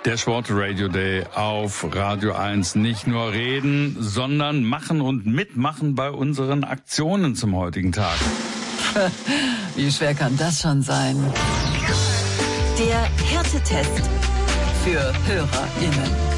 Der Sport Radio Day auf Radio 1. Nicht nur reden, sondern machen und mitmachen bei unseren Aktionen zum heutigen Tag. Wie schwer kann das schon sein? Der Härtetest für HörerInnen.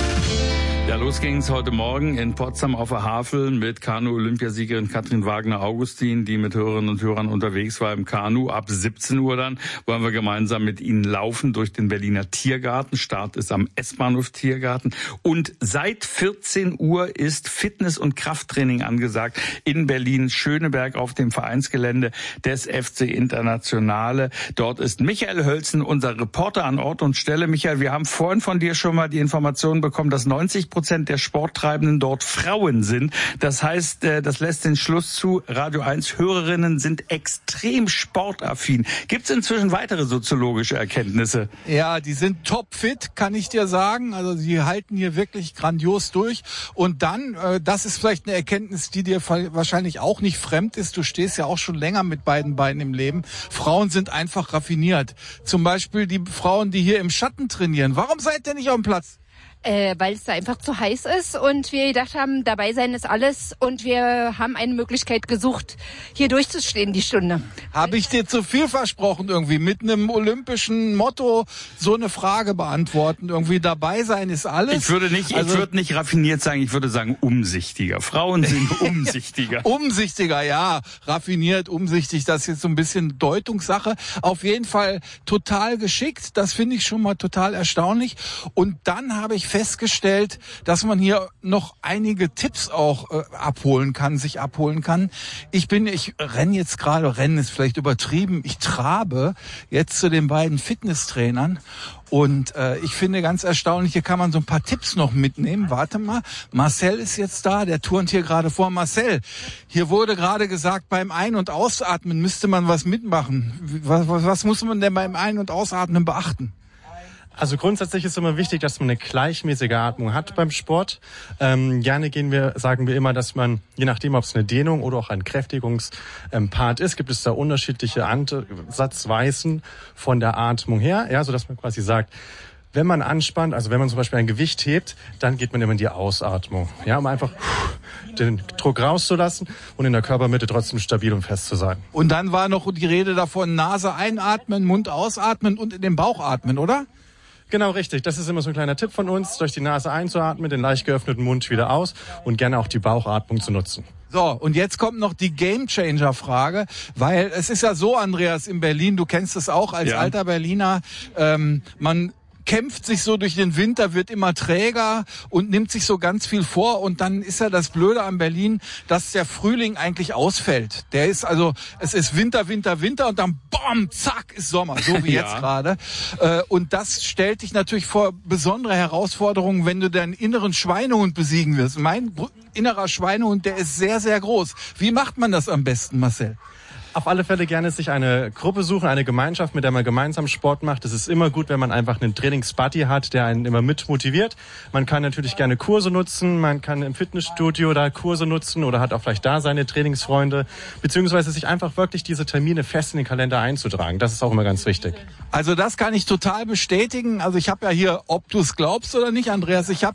Ja, los ging's heute Morgen in Potsdam auf der Havel mit Kanu-Olympiasiegerin Katrin Wagner-Augustin, die mit Hörerinnen und Hörern unterwegs war im Kanu. Ab 17 Uhr dann wollen wir gemeinsam mit ihnen laufen durch den Berliner Tiergarten. Start ist am S-Bahnhof Tiergarten. Und seit 14 Uhr ist Fitness- und Krafttraining angesagt in Berlin-Schöneberg auf dem Vereinsgelände des FC Internationale. Dort ist Michael Hölzen, unser Reporter an Ort und Stelle. Michael, wir haben vorhin von dir schon mal die Information bekommen, dass 90% der Sporttreibenden dort Frauen sind. Das heißt, das lässt den Schluss zu, Radio 1 Hörerinnen sind extrem sportaffin. Gibt es inzwischen weitere soziologische Erkenntnisse? Ja, die sind topfit, kann ich dir sagen. Also sie halten hier wirklich grandios durch. Und dann, das ist vielleicht eine Erkenntnis, die dir wahrscheinlich auch nicht fremd ist. Du stehst ja auch schon länger mit beiden Beinen im Leben. Frauen sind einfach raffiniert. Zum Beispiel die Frauen, die hier im Schatten trainieren. Warum seid ihr nicht auf dem Platz? Weil es da einfach zu heiß ist und wir gedacht haben, dabei sein ist alles und wir haben eine Möglichkeit gesucht, hier durchzustehen die Stunde. Habe ich dir zu viel versprochen irgendwie, mit einem olympischen Motto so eine Frage beantworten, irgendwie dabei sein ist alles? Ich würde nicht raffiniert sagen, ich würde sagen umsichtiger. Frauen sind umsichtiger. Umsichtiger, ja, raffiniert, umsichtig, das ist jetzt so ein bisschen Deutungssache. Auf jeden Fall total geschickt, das finde ich schon mal total erstaunlich. Und dann habe ich festgestellt, dass man hier noch einige Tipps auch sich abholen kann. Ich renne jetzt gerade, rennen ist vielleicht übertrieben, ich trabe jetzt zu den beiden Fitnesstrainern und ich finde ganz erstaunlich, hier kann man so ein paar Tipps noch mitnehmen. Warte mal, Marcel ist jetzt da, der turnt hier gerade vor. Marcel, hier wurde gerade gesagt, beim Ein- und Ausatmen müsste man was mitmachen. Was muss man denn beim Ein- und Ausatmen beachten? Also grundsätzlich ist immer wichtig, dass man eine gleichmäßige Atmung hat beim Sport. Gerne sagen wir immer, dass man, je nachdem, ob es eine Dehnung oder auch ein Kräftigungspart ist, gibt es da unterschiedliche Ansatzweisen von der Atmung her, ja, sodass man quasi sagt, wenn man anspannt, also wenn man zum Beispiel ein Gewicht hebt, dann geht man immer in die Ausatmung, ja, um einfach den Druck rauszulassen und in der Körpermitte trotzdem stabil und fest zu sein. Und dann war noch die Rede davon, Nase einatmen, Mund ausatmen und in den Bauch atmen, oder? Genau, richtig. Das ist immer so ein kleiner Tipp von uns, durch die Nase einzuatmen, den leicht geöffneten Mund wieder aus und gerne auch die Bauchatmung zu nutzen. So, und jetzt kommt noch die Gamechanger-Frage, weil es ist ja so, Andreas, in Berlin, du kennst es auch als alter Berliner, man kämpft sich so durch den Winter, wird immer träger und nimmt sich so ganz viel vor und dann ist ja das Blöde an Berlin, dass der Frühling eigentlich ausfällt. Es ist Winter und dann BAM, zack, ist Sommer, so wie jetzt gerade. Und das stellt dich natürlich vor besondere Herausforderungen, wenn du deinen inneren Schweinehund besiegen wirst. Mein innerer Schweinehund, der ist sehr, sehr groß. Wie macht man das am besten, Marcel? Auf alle Fälle gerne sich eine Gruppe suchen, eine Gemeinschaft, mit der man gemeinsam Sport macht. Es ist immer gut, wenn man einfach einen Trainingsbuddy hat, der einen immer mit motiviert. Man kann natürlich gerne Kurse nutzen, man kann im Fitnessstudio da Kurse nutzen oder hat auch vielleicht da seine Trainingsfreunde, beziehungsweise sich einfach wirklich diese Termine fest in den Kalender einzutragen. Das ist auch immer ganz wichtig. Also das kann ich total bestätigen. Also ich habe ja hier, ob du es glaubst oder nicht, Andreas, ich habe